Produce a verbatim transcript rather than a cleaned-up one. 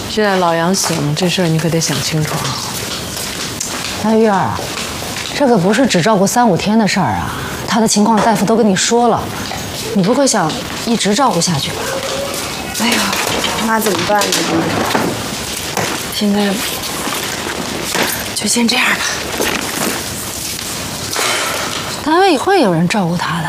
现在老杨醒，这事儿你可得想清楚啊。 哎玉儿，这可不是只照顾三五天的事儿啊，他的情况大夫都跟你说了，你不会想一直照顾下去吧？ 哎呀，那怎么办呢？现在就先这样吧。 单位会有人照顾他的。